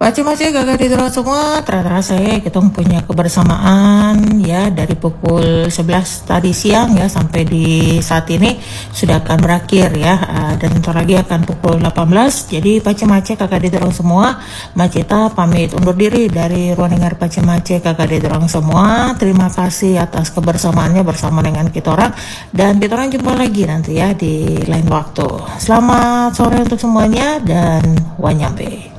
Baca-baca gagah di terus semua, terasa ya kita punya kebersamaan ya dari pukul 11 tadi siang ya sampai di saat ini sudah akan berakhir ya, dan bentar lagi akan pukul 18. Jadi baca-baca kakak di terus semua, Macita pamit undur diri dari ruang dengar baca-baca kakak di terus semua. Terima kasih atas kebersamaannya bersama dengan kita orang, dan kita orang jumpa lagi nanti ya di lain waktu. Selamat sore untuk semuanya dan wanyambe.